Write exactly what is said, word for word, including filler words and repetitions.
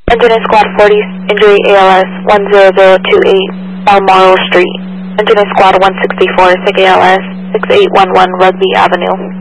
Engineer Squad forty, injury A L S one zero zero two eight, Balmoral Street. Engineer Squad one sixty-four, sick A L S six eight one one, Rugby Avenue.